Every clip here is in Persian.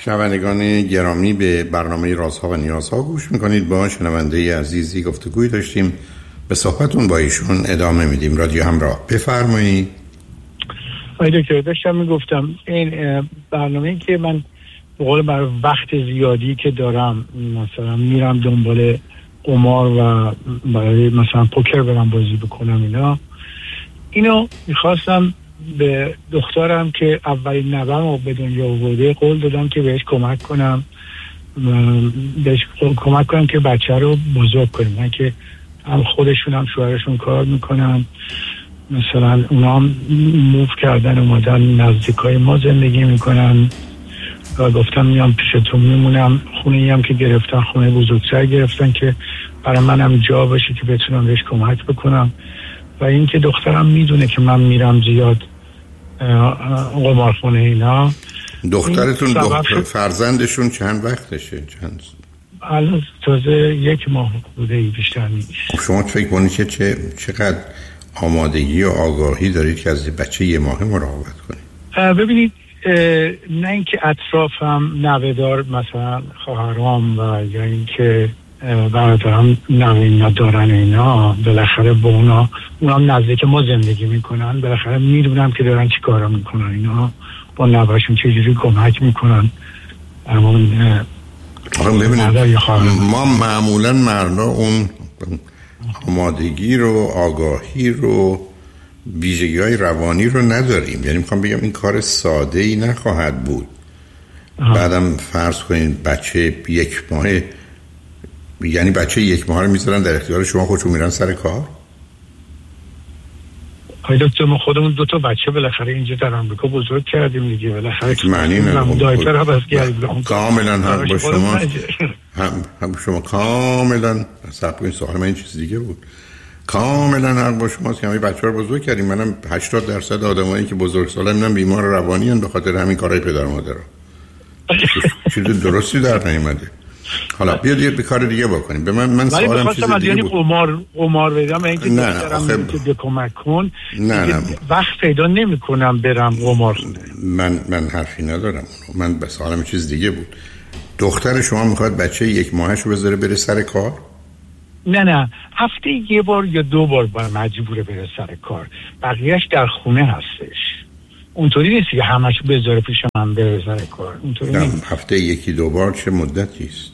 شنوندگان گرامی، به برنامه رازها و نیازها گوش میکنید. با شنونده عزیزی گفتگوی داشتیم، به صحبتون با ایشون ادامه میدیم. رادیو همراه، بفرمایید. آقای دکتر، داشتم میگفتم این برنامه‌ای که من به قول بر وقت زیادی که دارم مثلا میرم دنبال قمار و برای مثلا پوکر برم بازی بکنم، اینو میخواستم به دخترم که اولین نوه‌مو به دنیا آورده قول دادم که بهش کمک کنم که بچه رو بزرگ کنیم. من که هم خودشون هم شوهرشون کار میکنن، مثلا اونا هم موو کردن اومدن نزدیکای ما زندگی میکنن و گفتم میام پیشتون میمونم. خونه‌ای هم که گرفتن خونه بزرگتر گرفتن که برای منم جا باشه که بتونم بهش کمک بکنم. و این که دخترم میدونه که من میرم زیاد قمارخونه اینا. دخترتون فرزندشون چند وقتشه؟ الان تازه 1 ماه بوده، بیشتر نیست. شما فکر کنید که چقدر آمادگی و آگاهی دارید که از بچه 1 ماه مراقبت کنید؟ ببینید، نه اینکه اطرافم نوه‌دار مثلا خواهرام و یا اینکه برادرم نوه دارن اینا، بالاخره با اونام نزدیک ما زندگی میکنن، بالاخره میدونم که دارن چی کارا میکنن. اینا با نوه‌شون چجوری کمک میکنن. ببینید، ما معمولا مردا اون آمادگی رو، آگاهی رو، ویژگی‌های روانی رو نداریم. یعنی میخوام بگم این کار ساده‌ای نخواهد بود. بعدم فرض کنید بچه 1 ماهه، یعنی بچه 1 ماه رو میذارن در اختیار شما، خودشون میرن سر کار؟ آقای دکتر، ما خودمون 2 تا بچه بالاخره اینجا در آمریکا بزرگ کردیم دیگه، بالاخره معنی نداره. دایپر هم بس کردیم. کاملا حق با شما، هم شما کاملا صاحب این سوال من این چیز دیگه بود. کاملا حق با شماست که همین بچه‌ها رو بزرگ کردیم. منم 80% آدمایی که بزرگسالن میرن بیمار روانی ان به خاطر همین کارهای پدر و مادرها. چیز درستی در نیومده. حالا بیاد یه کار دیگه بکنیم. به من سوالم چیز دیگه بود. قمار بدم اینکه دارم که کمک کن. نه وقت پیدا نمی‌کنم برم قمار خونه. من حرفی ندارم. من به سوالم چیز دیگه بود. دختر شما میخواد بچه 1 ماهشو بذاره بره سر کار؟ نه، هفته 1 بار یا 2 بار مجبوره بره سر کار، بقیهش در خونه هستش. اونطوری نیست که همش بذاره پیش من بره سر کار. اونطوری نیست. هفته 1-2 بار چه مدتی است؟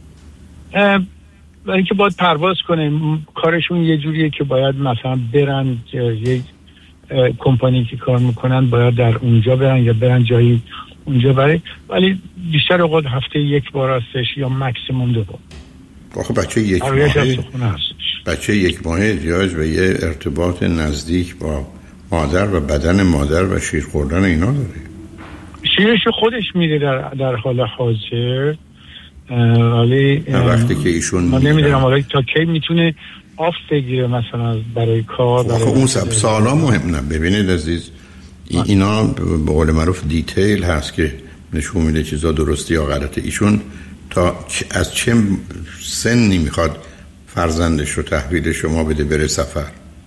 برای که باید پرواز کنه. کارشون یه جوریه که باید مثلا برن یک کمپانی که کار میکنن باید در اونجا برن یا برن جایی اونجا برای، ولی بیشتر اوقات هفته 1 بار هستش یا مکسیموم 2 بار. آخه بچه 1 ماهه احتیاج به یه ارتباط نزدیک با مادر و بدن مادر و شیر خوردن اینا داره. شیرش خودش میده در حال حاضر، ولی وقتی که ایشون من نمیدونم حالا تا کی میتونه آف بگیره مثلا برای کار. آخه اون سالا مهم نه. ببینید عزیز، اینا به قول معروف دیتیل هست که نشون میده چیزا درستی یا غلطه. ایشون تا از چه سنی میخواد فرزندش رو تحویل شما بده بره سفر؟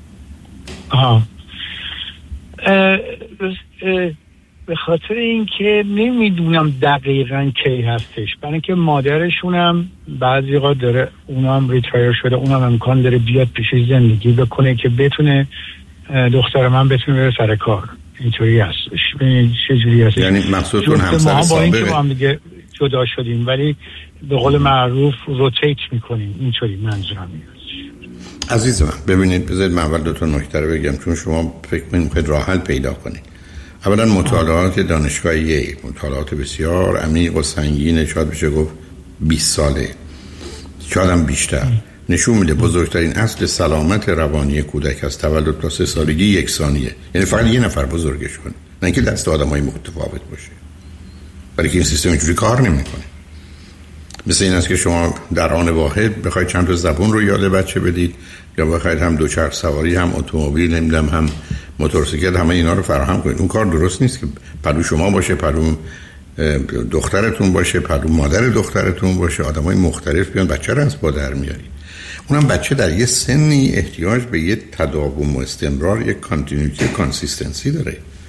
به خاطر اینکه نمیدونم دقیقاً کی هستش، برای اینکه مادرشونم بعضی وقت داره، اونم ریتایر شده، اونم امکان داره بیاد پیش زندگی بکنه که بتونه دختر من بتونه بره سر کار. اینطوری هستش. چجوری هستش؟ یعنی مقصودتون همسر سابقه؟ با هم دیگه جدا شدیم ولی به قول معروف روتیت میکنیم. اینطوری منظورم میاد. عزیز من ببینید، بذارید من اول 2 تا نکته رو بگم چون شما فکر می‌کنید راه حل پیدا کنید. اولا مطالعات دانشگاه ییل، مطالعات بسیار عمیق و سنگین، شاید بشه گفت 20 ساله، شاید هم بیشتر، نشون میده بزرگترین اصل سلامت روانی کودک از تولد تا 3 سالگی 1 ثانیه. یعنی فقط یه نفر بزرگش کنه، نه اینکه دست آدمای متفاوت باشه، برای که این سیستم اینجوری کار نمیکنه. مثل این است که شما در آن واحد بخواید چند تا زبون رو یاد بچه بدید یا بخواید هم دوچرخ سواری، هم اتومبیل، نمیدونم هم موتورسیکلت، همه اینا رو فراهم کنید. اون کار درست نیست که پلو شما باشه، پلو دخترتون باشه، پلو مادر دخترتون باشه، آدمای مختلف بیان بچه رو از با در میاری. اونم بچه در یه سنی احتیاج به یه تداوم و استمرار، یه کانتینیوتی، کانسیستنسی داره.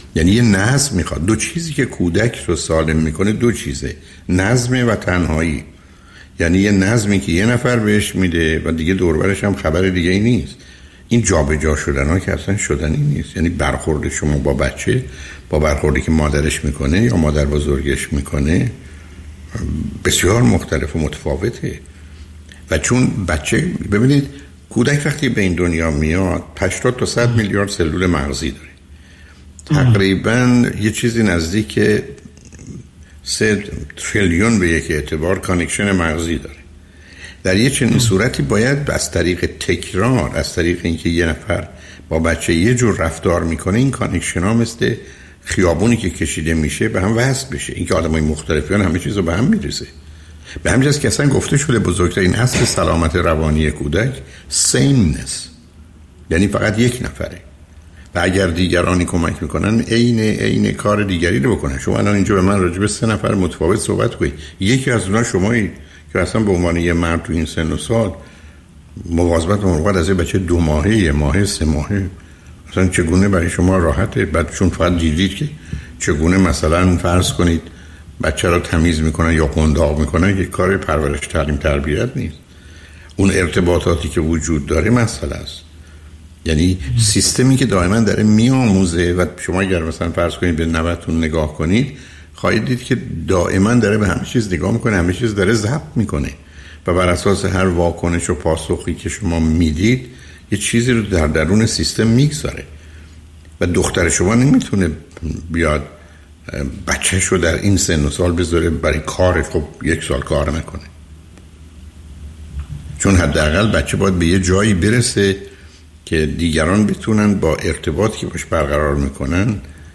یعنی یه نظم میخواد. دو چیزی که کودک رو سالم میکنه دو چیزه، نظم و تنهایی. یعنی یه نظمی که یه نفر بهش میده و دیگه دوربرش هم خبر دیگه ای نیست. این جابجا شدن ها که اصلا شدنی نیست. یعنی برخورد شما با بچه با برخوردی که مادرش میکنه یا مادر بزرگش میکنه بسیار مختلف و متفاوته. و چون بچه، ببینید کودک وقتی به این دنیا میاد 80 تا 100 میلیارد سلول مغزی داره. تقریبا یه چیزی نزدیک 3 تریلیون به یک اعتبار کانکشن مغزی داره. در یه چنین صورتی باید از طریق تکرار، از طریق اینکه یه نفر با بچه یه جور رفتار میکنه، این کانکشن ها مثل خیابونی که کشیده میشه به هم وصل بشه. این که آدمای مختلفیان همه چیز رو به هم میرسه. به همین جاست که اصلا گفته شده بزرگترین اصل سلامت روانی کودک سیمنس، یعنی فقط یک نفره و اگر دیگرانی کمک میکنن عین کار دیگری رو بکنن. شما الان اینجا به من راجع به 3 نفر متفاوت صحبت کنید، یکی از اونها شمایی که اصلا به عنوان یه مرد تو این سن و سال مواظبت مراقبت از یه بچه 2 ماهه، 1 ماهه، 3 ماهه اصلا چگونه برای شما راحته. بعد چون فقط دیدید که چگونه مثلا فرض کنید بچه رو تمیز میکنن یا قنداق میکنن، یک کار پرورش تعلیم تربیت نیست. اون ارتباطاتی که وجود داره مسئله است. یعنی سیستمی که دائما داره میآموزه و شما اگر مثلا فرض کنید به نوتون نگاه کنید خواهید دید که دائما داره به همه چیز نگاه میکنه، همه چیز داره ضبط میکنه و بر اساس هر واکنش و پاسخی که شما میدید یه چیزی رو در درون سیستم میگذاره. و دختر شما نمیتونه بیاد بچه‌ش رو در این سن و سال بذاره برای کار، خب 1 سال کار نکنه، چون حداقل بچه باید به یه جایی برسه که دیگران بتونن با ارتباطی که باش برقرار میکنن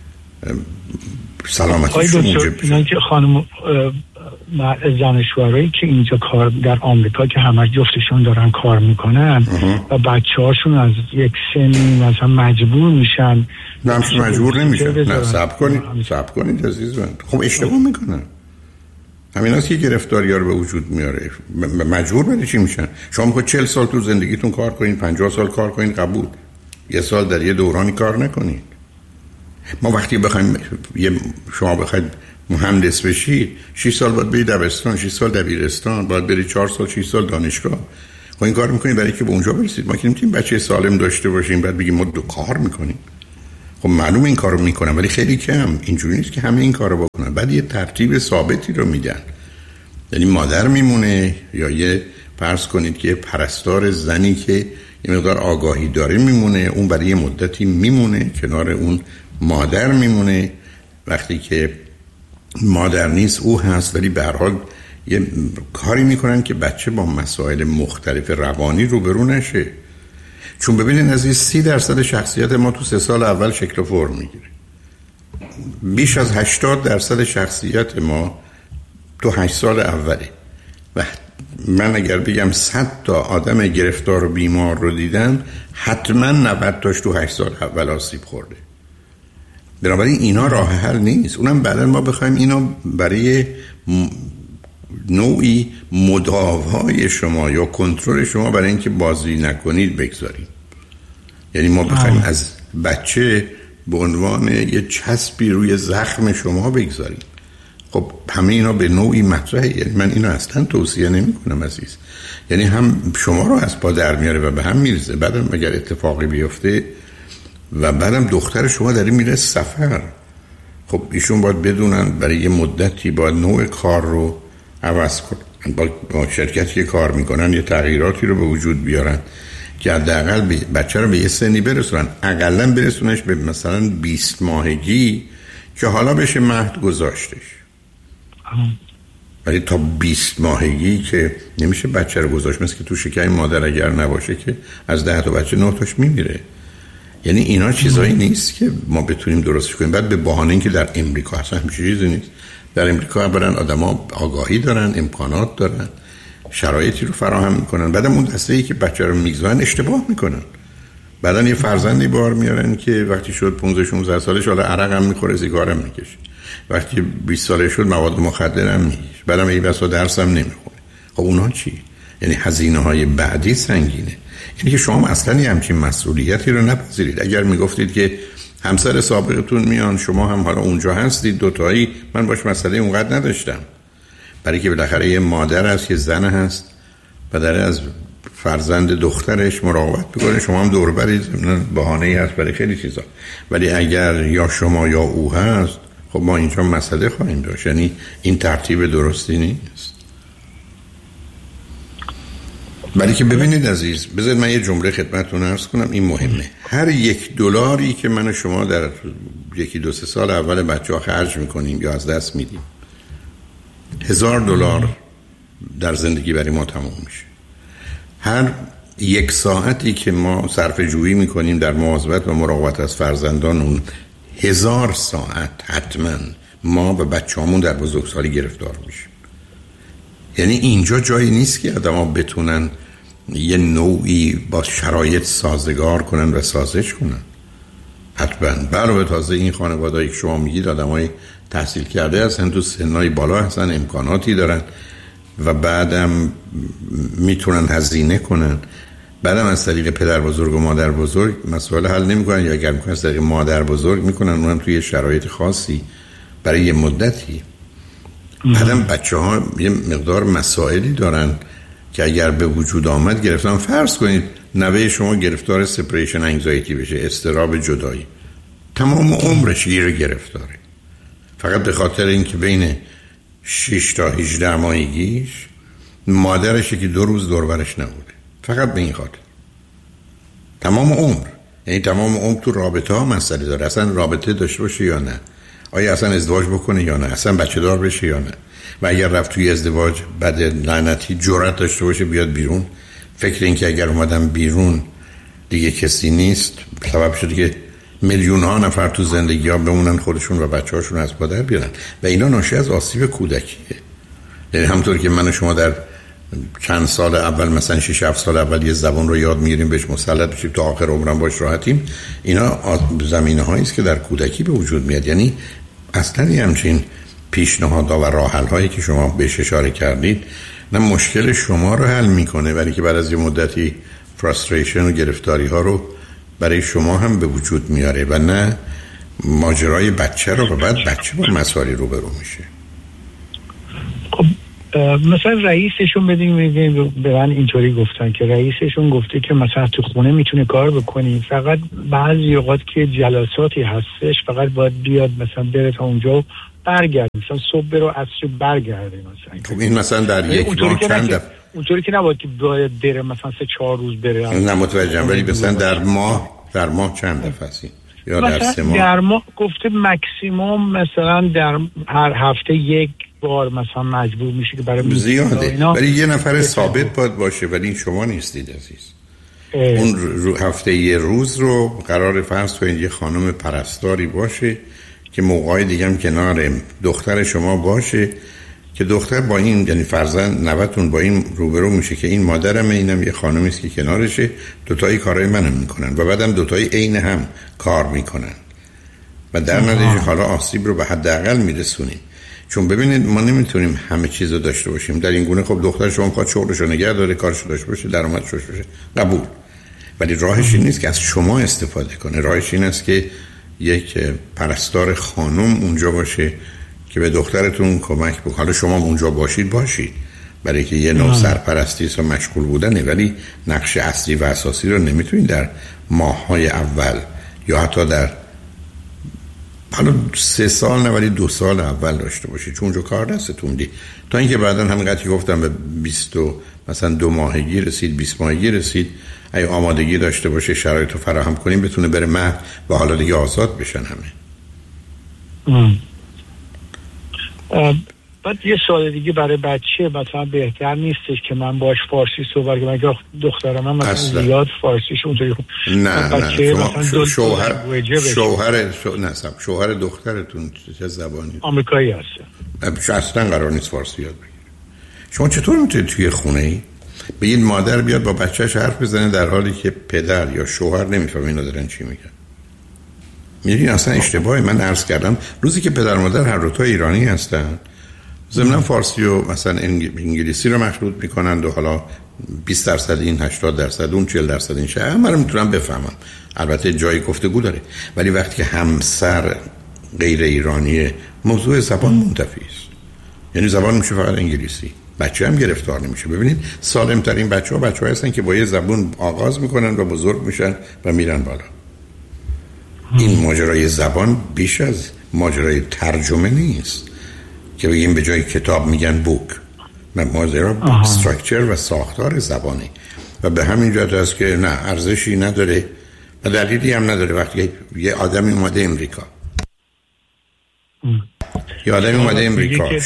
سلامتیشون موجب بشه. که خانم زن شوهرایی که اینجا کار در آمریکا که همه جفتشون دارن کار میکنن و بچه‌هاشون از یک سن مثلا مجبور میشن. نه مجبور نمیشن، نه صبر کنید عزیز من. خب اشتباه میکنن. همین است که گرفتاری‌ها رو به وجود میاره. مجبور برای چی میشن؟ شما میخواید 40 سال تو زندگیتون کار کنین، 50 سال کار کنین، قبول. 1 سال در یه دورانی کار نکنین. ما وقتی بخوایم شما بخواید مهندس بشید 6 سال باید برید دبستان، 6 سال دبیرستان، باید برید 4 سال 6 سال دانشگاه. خب این کار میکنید برای که به اونجا برسید. ما که نمیتونیم بچه سالم داشته باشیم بعد بگیم ما 2 کار میکنیم. خب معلومه این کارو میکنن ولی خیلی کم. اینجوری نیست که همه این کارو بکنن. بعد یه ترتیب ثابتی رو میدن. یعنی مادر میمونه یا یه فرض کنید که پرستار زنی که یه مقدار آگاهی داره میمونه، اون برای یه مدتی میمونه کنار اون مادر میمونه. وقتی که مادر نیست او هست، ولی به هر حال یه کاری میکنن که بچه با مسائل مختلف روانی روبرو نشه. چون ببینید عزیز 30% شخصیت ما تو 3 سال اول شکل و فرم میگیره. بیش از 80% شخصیت ما تو 8 سال اوله. و من اگر بگم 100 تا آدم گرفتار و بیمار رو دیدم حتما 90 تاش تو 8 سال اول آسیب خورده. بنابراین اینا راه حل نیست. اونم بعدا ما بخوایم اینا برای نوعی مداوای شما یا کنترل شما برای اینکه بازی نکنید بگذاریم. یعنی ما بخوایم از بچه به عنوان یه چسبی روی زخم شما بگذاریم. خب همه اینا به نوعی مطرحه. یعنی من اینو اصلا توصیه نمی کنم عزیز. یعنی هم شما رو از پا در میاره و به هم میرزه. بعدم اگر اتفاقی بیفته و بعدم دختر شما داره میره سفر، خب ایشون باید بدونن برای یه مدتی باید نوع کار رو عوض کنن. با شرکتی که کار میکنن یه تغییراتی رو به وجود بیارن که حداقل بچه رو به یه سنی برسونن، اقلا برسونش به مثلا 20 ماهگی که حالا بشه مهد گذاشتش. ولی تا 20 ماهگی که نمیشه بچه رو گذاشت. مثل که تو شکم مادر اگر نباشه که از 10 تا بچه 9 تاش میمیره. یعنی اینا چیزایی نیست که ما بتونیم درستش کنیم. بعد به بهانه اینکه در امریکا اصلا همچین چیزی نیست. در امریکا اولا آدما آگاهی دارن، امکانات دارن، شرایطی رو فراهم میکنن. بعدم اون دسته‌ای که بچه رو میگذارن اشتباه میکنن. بعداً یه فرزندی بار میارن که وقتی شد 15-16 سالش حالا عرق هم میخوره، سیگار هم میکشه. وقتی 20 سالش شد مواد مخدر هم میگیره. بعدم این بسا درس هم نمیخونه. خب اونا چی؟ یعنی هزینه‌های بعدی سنگینه. یعنی که شما اصلا همچین مسئولیتی رو نپذیرید. اگر میگفتید که همسر سابقتون میان، شما هم حالا اونجا هستید دوتایی، من باش مسئله اونقدر نداشتم، برای که بالاخره یه مادر هست، یه زن هست و داره از فرزند دخترش مراقبت میکنه، شما هم دور برید، بهانه‌ای هست برای خیلی چیزا. ولی اگر یا شما یا او هست، خب ما اینجا مسئله خواهیم داشت. یعنی این ترتیب درستی نیست. ولی که ببینید عزیز، بذارید من یه جمله خدمتتون عرض کنم، این مهمه. هر $1 که من و شما در 1-2-3 سال اول بچه‌ها خرج میکنیم یا از دست میدیم، $1000 در زندگی برای ما تموم میشه. هر 1 ساعتی که ما صرف جویی میکنیم در مواظبت و مراقبت از فرزندان، اون 1000 ساعت حتما ما و بچه‌هامون در بزرگسالی گرفتار میشیم. یعنی اینجا جایی نیست که آدم‌ها بتونن یه نوعی با شرایط سازگار کنن و سازش کنن. حتما علاوه تازه این خانواده‌ای که شما میگید آدمای تحصیل کرده هستن، تو سنای بالا هستن، امکاناتی دارن و بعدم میتونن هزینه کنن، بعدم از طریق پدر بزرگ و مادر بزرگ مسئله حل نمیکنن، یا اگر میکنن از طریق مادر بزرگ میکنن، اونم توی شرایط خاصی برای یه مدتی. بعدم بچه ها یه مقدار مسائلی دارن که اگر به وجود آمد گرفتن، فرض کنید نوه شما گرفتار سپریشن انگزایتی بشه، اضطراب جدایی، تمام عمرش گیر گرفتاره، فقط به خاطر اینکه بین 6 تا 18 ماهگیش مادرشه که 2 روز دور برش نبوده، فقط به این خاطر. تمام عمر، یعنی تمام عمر تو رابطه ها مسئله داره، اصلا رابطه داشته باشه یا نه، آیا اصلا ازدواج بکنه یا نه، اصلا بچه دار بشه یا نه، و اگر رفت توی ازدواج بعد لعنتی جرأت داشته باشه بیاد بیرون، فکر این که اگر اومدم بیرون دیگه کسی نیست، سبب شده که میلیون ها نفر تو زندگی ها بمونن، خودشون و بچه هاشون از پادر بیارن، و اینا ناشی از آسیب کودکیه. یعنی همطور که من و شما در چند سال اول، مثلا 6-7 سال اول یه زبان رو یاد میگیریم، بهش مسلط بشیم تا آخر عمرم باش راحتیم، اینا زمینه هایی است که در کودکی به وجود میاد. یعنی اصلا همچین پیشنهادها و راه حل هایی که شما بهش اشاره کردید نه مشکل شما رو حل میکنه، ولی که بعد از یه مدتی فرستریشن و گرفتاری ها رو برای شما هم به وجود میاره، و نه ماجرای بچه رو، و بعد بچه با مسائلی روبرو میشه. خب مثلا رئیسشون به من اینطوری گفتن که رئیسشون گفته که مثلا تو خونه میتونه کار بکنی، فقط بعضی اوقات که جلساتی هستش فقط باید بیاد مثلا بره تا اونجا و برگرد، مثلا صبح برو عصر برگرده مثلا. خب این مثلا در یک ماه چند دفعه؟ اونطوری که نباید که باید بره مثلا 3-4 روز بره. نه متوجهم، ولی مثلا در ماه چند دفعه هستی؟ یا در 3 ماه؟ در ماه گفته مکسیموم مثلا در هر هفته 1 بار مثلا مجبور میشه که برای زیاده، ولی یه نفر ثابت باید باشه، ولی این شما نیستید عزیز. اون هفته یه روز رو قرار فرض کنید یه خانم پرستاری باشه که موقعی دیگه هم کنار دختر شما باشه، که دختر با این، یعنی فرزند نوتون با این روبرو میشه که این مادرمه، اینم یه خانمی است که کنارشه، دوتایی کارهای منم میکنن و بعدم دوتایی عین هم کار میکنن و در نتیجه حالا آسیب رو به حداقل میرسونیم. چون ببینید ما نمیتونیم همه چیز رو داشته باشیم در این گونه. خب دختر شما میخواد شغلش رو نگه داره، کارش رو داشته باشه، درآمدش رو باشه، قبول، ولی راهش این نیست که از شما استفاده کنه. راهش این است که یک پرستار خانم اونجا باشه که به دخترتون کمک بکنه. حالا شما اونجا باشید، برای که یه نوع سرپرستی و مشغول بودنه، ولی نقش اصلی و اساسی رو نمیتونید در ماه‌های اول یا حتی در حالا 3 سال نه ولی 2 سال اول داشته باشید، چون اونجا کار دستتون دی، تا اینکه بعداً همینقدر گفتم به 20 مثلا 2 ماهگی رسید، 20 ماهگی رسید، اگه آمادگی داشته باشه شرایط رو فراهم کنیم بتونه بره مهد و حالا دیگه آزاد بشن همه. بعد یه سوال دیگه برای بچه، مثلا بهتر نیستش که من باش فارسی صحبت کنم؟ اگه دخترم هم مثلا زیاد فارسیش اونطوری نه شوهر دخترتون چه زبانی؟ آمریکایی هست. اصلا قرار نیست فارسی یاد بگیره. شما چطور میتونید توی خونه ای به این مادر بیاد با بچهش حرف بزنه در حالی که پدر یا شوهر نمیفهمه اینا دارن چی میگن؟ میدونی اصلا اشتباهی. من عرض کردم روزی که پدر مادر هر دو تا ایرانی هستن، ضمن فارسی و مثلا انگلیسی رو مخلوط میکنند و حالا 20% این 80% اون 40% این شه، همه رو میتونم بفهمم. البته جای گفتگو داره، ولی وقتی که همسر غیر ایرانیه موضوع زبان منتفی است. یعنی زبان میشه فقط انگلیسی، بچه هم گرفتار نمیشه. ببینید سالم ترین بچه‌ها هستن که با یه زبان آغاز میکنن و بزرگ میشن و میرن بالا. این ماجرای زبان بیش از ماجرای ترجمه نیست که بگیم به جای کتاب میگن بوک. ماجرا استراکچر و ساختار زبانی و به همین جهت است که نه ارزشی نداره و دلیلی هم نداره. وقتی یه آدمی اومده امریکا، یه آدمی اومده امریکا،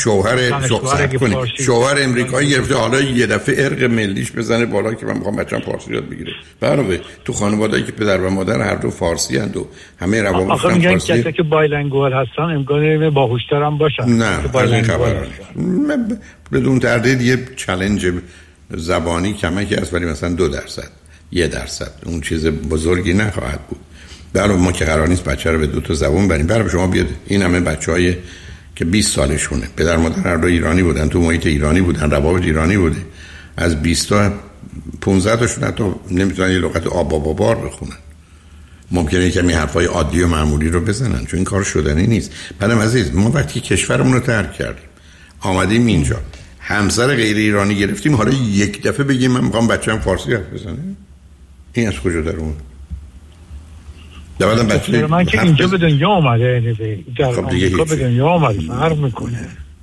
شوهر امریکایی گرفته، حالا یه دفعه ارق ملیش بزنه بالا که من میخوام بچه‌م فارسی یاد بگیره. برای تو خانواده‌ای که پدر و مادر هر دو فارسی اند و همه روابطشون فارسی، میگن کسی که بایلنگوال هستن امکانه باهوشتر هم باشن. نه از این خبران بدون تردید یه چالش زبانی کمکی است، ولی مثلا 2%، 1% اون چیز بزرگی نخواهد بود. برای ما که قرار نیست بچه رو به 2 تا زبان بریم. برای شما بیاد این همه بچهای که 20 سالشونه، پدر مادر هر دو ایرانی بودن، تو محیط ایرانی بودن، روابط ایرانی بوده، از 20 تا 15 تاشون حتی نمیتونن یه لغت آبا بابار بخونن. ممکنه کمی حرفای عادی و معمولی رو بزنن، چون این کار شدنی نیست. بعدم عزیز ما وقتی کشورمون رو ترک کردیم آمدیم اینجا، همسر غیر ایرانی گرفتیم، حالا یک دفعه بگیم من میخوام بچه‌م فارسی حرف بزنه؟ این از کجا در اومد؟ من که اینجا به دنیا آمده، در آمریکا به دنیا آمده، فرق میکنه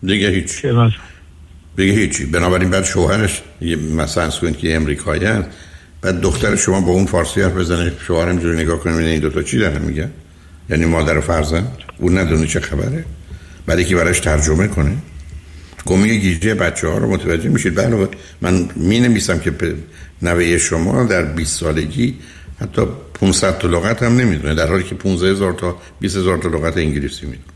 دیگه هیچی. بنابراین بعد شوهرش مثلا کنید که امریکایی هست، بعد دختر شما با اون فارسی حرف بزنه، شوهر اینجوری نگاه کنه این دوتا چی دارن میگن؟ یعنی مادر و فرزند اون ندونه چه خبره، بعد یکی براش ترجمه کنه. گمی گیجه بچه ها رو متوجه میشید. بله من می نویسم که نوه شما در 20 سالگی حتی 500 تا لغت هم نمیدونه، در حالی که 15,000 تا 20,000 تا لغت انگلیسی میدونه.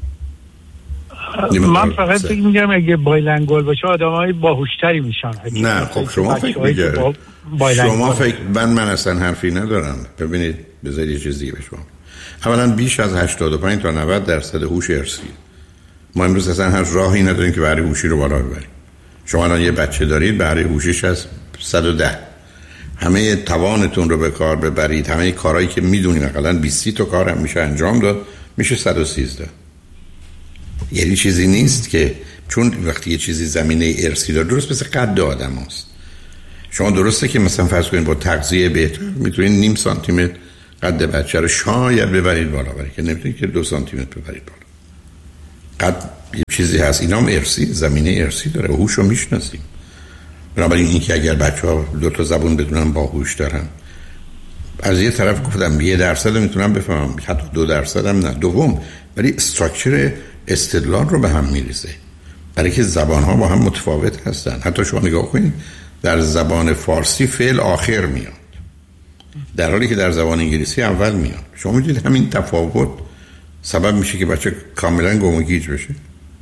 من فقط فکر میگم اگه بایلنگوال باشه آدمای باهوشتری میشن. نه خب شما فکر میگه شما فکر من اصلا حرفی ندارم. ببینید بذارید یه چیزی به شما. اولا بیش از 85 تا 90% هوش ارثی. ما امروز اصلا هر راهی نداریم که بهره هوشی رو بالا ببریم. شما الان یه بچه دارید، بهره هوشیش از 110. همه توانتون رو به کار ببرید، همه کارهایی که میدونید مثلا 20 تا کار هم میشه انجام داد، میشه 113. یعنی چیزی نیست که چون وقتی یه چیزی زمینه ارثی داره، درست مثل قد آدم هست. شما درسته که مثلا فرض کنید با تغذیه بهتر میتونید نیم سانتیمتر قد بچه رو شاید ببرید بالا، ولی که نمیتونید که 2 سانتیمتر ببرید بالا. قد یه چیزی هست، اینام ارثی، زمینه ارثی داره، هوش رو میشناسیم. بنابراین این که اگر بچه‌ها 2 تا زبان بدونن باهوش دارن، از یه طرف گفتم 1% میتونم بفهمم، حتی 2% هم نه. دوم ولی استراکچر استدلال رو به هم میریزه، برای که زبان‌ها با هم متفاوت هستن. حتی شما نگاه کنید در زبان فارسی فعل آخر میاد، در حالی که در زبان انگلیسی اول میاد. شما میدونید همین تفاوت سبب میشه که بچه کاملا گم و گیج بشه.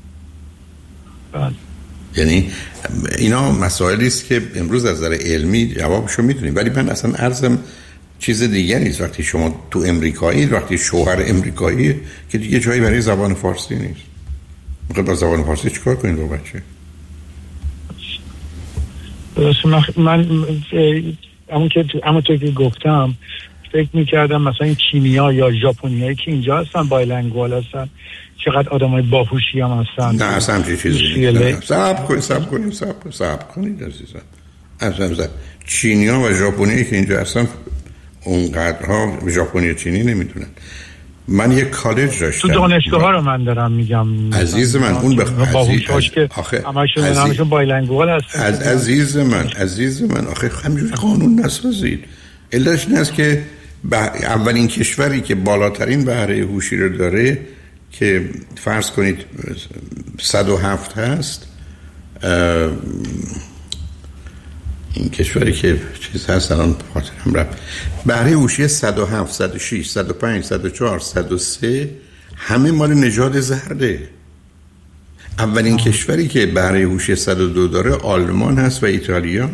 یعنی اینا مسائلی است که امروز از نظر علمی جوابشو میدونیم، ولی من اصلا عرضم چیز دیگری است. وقتی شما تو امریکایی، وقتی شوهر امریکایی که دیگه جایی برای زبان فارسی نیست، میخواد با زبان فارسی چیکار کنید با بچه؟ من همونطور که گفتم فکر میکردم مثلا این چینی‌ها یا ژاپنیایی که اینجا هستن بایلنگوال هستن چقدر آدمای باهوشی هم هستن. نه اصلا همچین چیزی نیست. صبر کنید عزیزم. اصلا چینی‌ها و ژاپنیایی که اینجا هستن اونقدرها ژاپنی و چینی نمیدونن. من یک کالج داشتم، تو دانشگاه ها رو من دارم میگم عزیز من، اون باهوشاش که همشون بایلنگوال هستن. عزیز من آخه همینجوری قانون نسازید. علتش این است که اولین کشوری که بالاترین بهره هوشی رو داره که فرض کنید 107 هست، این کشوری که چیز هست الان خاطرم رفت، بهره هوشی 107 106 105 104 103 همه مال نژاد زرده. اولین کشوری که بهره هوشی 102 داره آلمان هست و ایتالیا.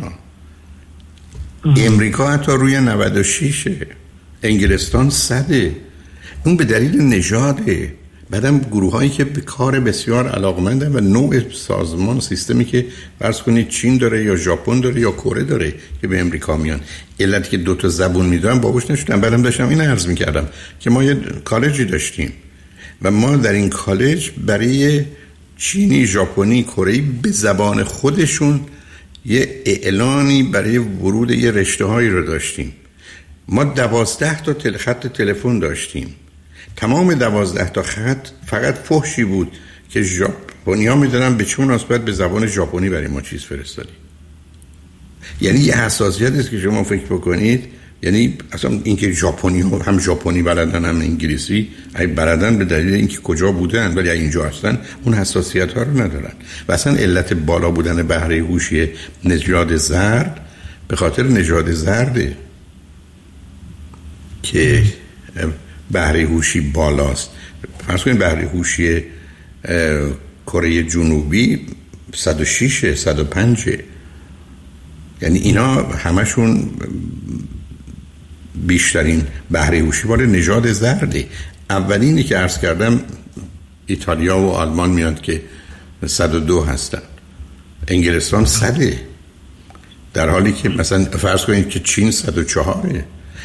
امریکا حتی روی 96، انگلستان 100. اون به دلیل نژاده. بعدم گروه هایی که به کار بسیار علاقمندن و نوع سازمان سیستمی که فرض کنید چین داره یا ژاپن داره یا کره داره که به امریکا میان، علتی که 2 زبون میدونن باهوش نشدن. بعدم داشتم این عرض میکردم که ما یه کالجی داشتیم و ما در این کالج برای چینی، ژاپنی، کره‌ای به زبان خودشون یه اعلانی برای ورود یه رشته‌هایی رو داشتیم. ما 12 تا خط تلفن داشتیم. تمام 12 تا خط فقط فحشی بود که ژاپنی‌ها می‌دونن به چه مناسبت به زبان ژاپنی برای ما چیز فرستادی. یعنی یه حساسیتی است که شما فکر بکنید، یعنی اصلا اینکه ژاپنی‌ها هم ژاپنی بلدن هم انگلیسی ای بلدن به دلیل اینکه کجا بودن، ولی اینجا هستن اون حساسیت‌ها رو ندارن. و اصلا علت بالا بودن بهره هوشی نژاد زرد به خاطر نژاد زرده که بهره هوشی بالاست. فرض کنید بهره هوشی کره جنوبی 106 105، یعنی اینا همشون بیشترین بهره هوشی مال نژاد زرده. اولینی که عرض کردم ایتالیا و آلمان میاد که 102 هستن، انگلستان 100، در حالی که مثلا فرض کنید که چین 104،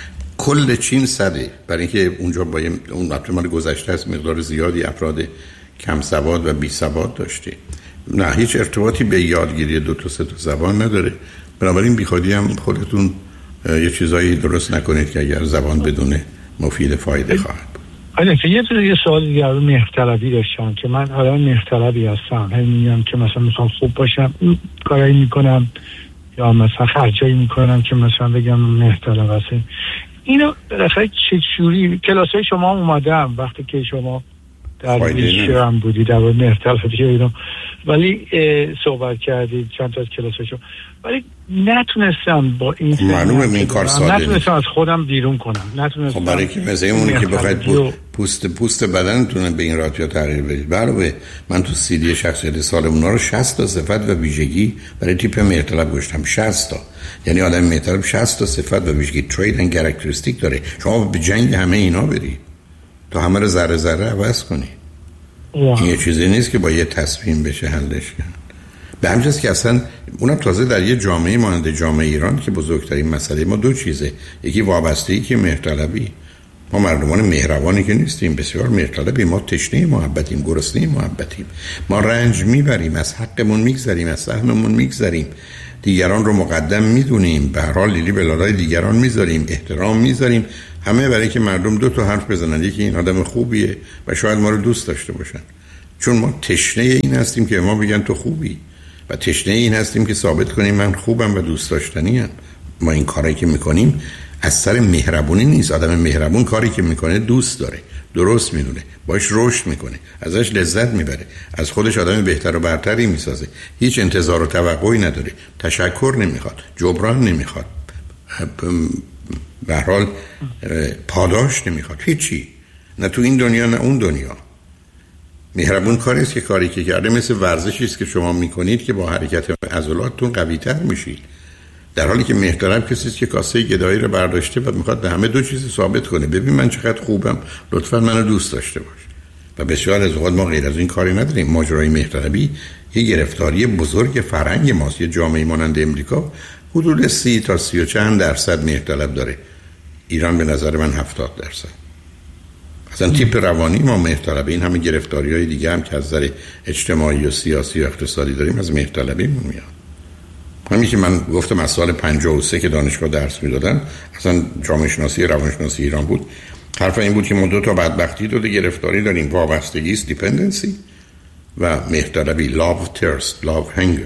کل چین 100، برای اینکه اونجا با اون مال گذشته است مقدار زیادی افراد کم سواد و بی سواد داشته. نه هیچ ارتباطی به یادگیری 2 تا 3 تا زبان نداره. بنابراین بیخودی هم خودتون یه چیزایی درست نکنید که اگر زبان بدونه مفید فایده خواهد بود. یه سوال دیگه از مهرطلبی داشتم که من آدم مهرطلبی هستم، میگم که مثلا میخوام خوب باشم کارایی میکنم یا مثلا خرجایی میکنم که مثلا بگم مهرطلب هستم. اینو بالاخره چجوری کلاسای شما اومدم وقتی که شما در ویلچر هم بودی در مهرطلبی اینا، ولی صحبت کردید چند تا از کلاساشو، ولی نتونستم با این معلومه این کار ساده نتونستم از خودم بیرون کنم. نتونستم. خب برای که مثلا اونی که بخواید پوست بدنتون به این راحتی تغییر بدید. علاوه من تو CD شخصیت سالمونا رو 60 تا صفت و ویژگی برای تیپ مهرطلب گذاشتم. 60 تا، یعنی آدم مهرطلب 60 تا صفت و ویژگی ترید اند کاراکتریستیک داره. شما به جنگ همه اینا برید تا همه رو ذره ذره عوض کنید. این یه چیزی نیست که با یه تصمیم بشه حلش کرد. به همین جاست که اصلا اونم تازه در یه جامعه مانند جامعه ایران که بزرگترین مسئله ما 2 چیزه، یکی وابستگی که مهرطلبی. ما مردمان مهربانی که نیستیم، بسیار مهرطلبی. ما تشنه محبتیم، گرسنه محبتیم. ما رنج میبریم، از حقمون میگذریم، از سهممون میگذریم، دیگران رو مقدم میدونیم، به هر حال لیلی به لالای دیگران میذاریم، احترام میذاریم، همه برای که مردم 2 تا حرف بزنن، یکی این آدم خوبیه و شاید ما رو دوست داشته باشن. چون ما تشنه این هستیم که ما بگن تو خوبی و تشنه این هستیم که ثابت کنیم من خوبم و دوست داشتنیم. ما این کاری که میکنیم از سر مهربونی نیست. آدم مهربون کاری که میکنه دوست داره، درست میدونه، باش رشد میکنه، ازش لذت میبره، از خودش آدم بهتر و برتری میسازه، هیچ انتظار و توقعی نداره، تشکر نمیخواد، جبران نمیخواد، به هر حال پاداش نمیخواد، هیچی، نه تو این دنیا نه اون دنیا. مهربون کاری است که کاری که کرده مثل ورزشی است که شما میکنید که با حرکت عضلاتتون قوی‌تر میشید، در حالی که مهرطلب کسی است که کاسه گدایی رو برداشته و میخواد به همه 2 چیز ثابت کنه. ببین من چقدر خوبم، لطفا منو دوست داشته باش. و بسیار از اوقات ما غیر از این کاری نداریم. ماجرای مهرطلبی یه گرفتاری بزرگ فرهنگ ماست. یه جامعه مانند امریکا حدود 30 تا 30 و چند درصد مهرطلب داره. ایران به نظر من 70%. اصلا تیپ روانی ما مهرطلبی. این همه گرفتاری‌های دیگه هم که از نظر اجتماعی و سیاسی و اقتصادی داریم از مهرطلبیمون میاد. همین که من گفتم از سال 53 که دانشگاه درس میدادن، اصلا جامعه شناسی روانشناسی ایران بود، حرف این بود که ما 2 تا بدبختی 2 گرفتاری داریم، وابستگی است دیپندنسی و مهرطلبی love thirst love hunger.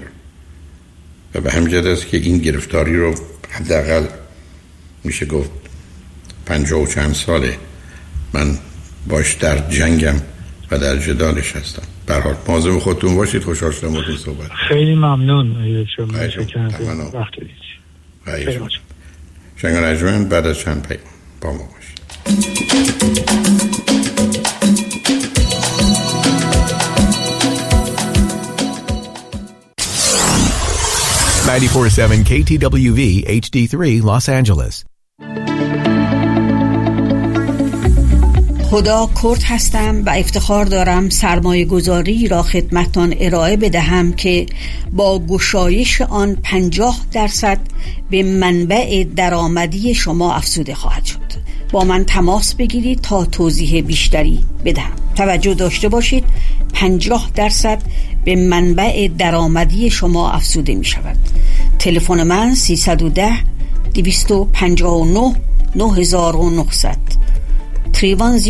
و به همین جهت است که این گرفتاری رو حداقل میشه گفت 50 و چند ساله من باش در جنگم و در جدالش هستم. به هر حال مواظب خودتون باشید. خوشحال شدم باهاتون صحبت. خیلی ممنون. شنگ رجمن بعد از چند پیام با ما باشید. 94.7 KTWV HD3 Los Angeles. هدا کرد هستم و افتخار دارم سرمایه گذاری را خدمتتان ارائه بدهم که با گشایش آن 50% به منبع درآمدی شما افزوده خواهد شد. با من تماس بگیرید تا توضیح بیشتری بدهم. توجه داشته باشید 50% به منبع درآمدی شما افزوده می شود. تلفن من 310 259 9900 310-259-9900.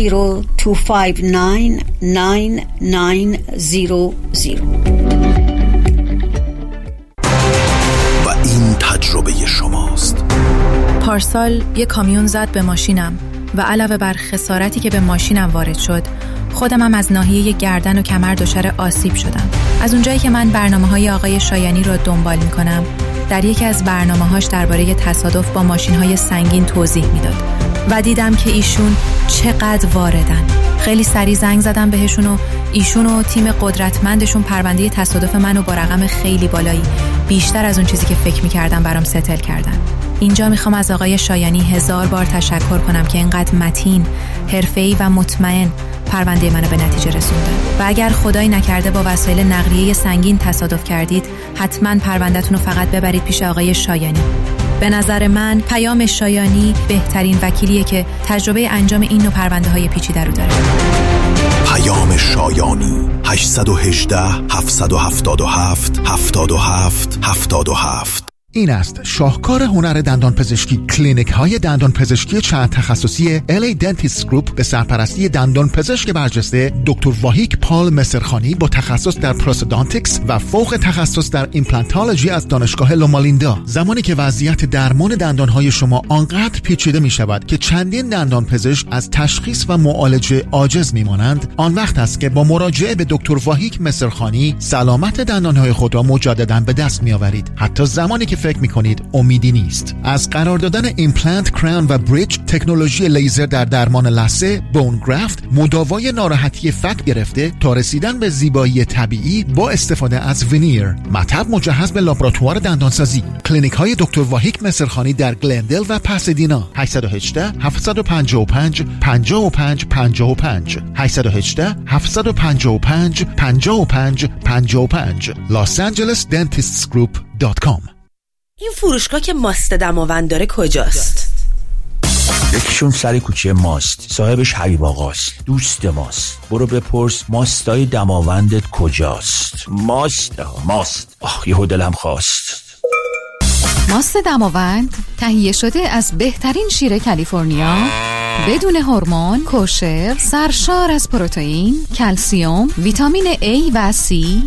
و این تجربه شماست. پارسال یه کامیون زد به ماشینم و علاوه بر خسارتی که به ماشینم وارد شد، خودمم از ناحیه گردن و کمر دچار آسیب شدم. از اونجایی که من برنامه‌های آقای شایانی رو دنبال می‌کنم، در یکی از برنامه‌هاش درباره تصادف با ماشین‌های سنگین توضیح میداد و دیدم که ایشون چقدر واردن. خیلی سریع زنگ زدم بهشون و ایشون و تیم قدرتمندشون پرونده تصادف منو با رقم خیلی بالایی، بیشتر از اون چیزی که فکر می‌کردم، برام ستل کردن. اینجا میخوام از آقای شایانی 1000 بار تشکر کنم که اینقدر متین، حرفه‌ای و مطمئن پرونده منو به نتیجه رسوندن. و اگر خدایی نکرده با وسایل نقلیه سنگین تصادف کردید، حتما پرونده‌تون رو فقط ببرید پیش آقای شایانی. به نظر من پیام شایانی بهترین وکیلیه که تجربه انجام این نوع پرونده‌های پیچیده رو داره. پیام شایانی 818 777 77 77. این است شاهکار هنر دندان پزشکی. کلینیک های دندان پزشکی چند تخصصی LA Dentist Group به سرپرستی دندان پزشک برجسته دکتر واهیک پال مصرخانی با تخصص در پروستودانتیکس و فوق تخصص در ایمپلانتولوژی از دانشگاه لومالیندا. زمانی که وضعیت درمان دندان های شما آنقدر پیچیده می شود که چندین دندان پزشک از تشخیص و معالجه عاجز می مانند، آن وقت است که با مراجعه به دکتر واهیک مصرخانی سلامت دندان های خود را مجددا به دست می آورید، حتی زمانی که فکر میکنید امیدی نیست. از قرار دادن ایمپلنت، کراون و بریج، تکنولوژی لیزر در درمان لثه، بون گرافت، مداوای ناراحتی فک گرفته تا رسیدن به زیبایی طبیعی با استفاده از ونیر، مطب مجهز به لابراتوار دندانسازی. کلینیک های دکتر واهیک مصرخانی در گلندل و پاسادینا. 818 755 55 55 818 755 55 55 losangelesdentistgroup.com. این فروشگاه که ماست دماوند داره کجاست؟ یکیشون سر کوچه ماست، صاحبش حبیب آقاست، دوست ماست. برو بپرس ماستای دماوندت کجاست. ماست. یهو دلم خواست. ماست دماوند تهیه شده از بهترین شیر کالیفرنیا، بدون هورمون، کوشر، سرشار از پروتئین، کلسیم، ویتامین A و C